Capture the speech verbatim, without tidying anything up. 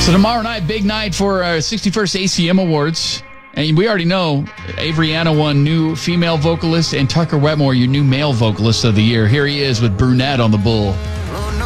So tomorrow night, big night for our sixty-first A C M Awards. And we already know Avery Anna won new female vocalist and Tucker Wetmore, your new male vocalist of the year. Here he is with Brunette on the Bull.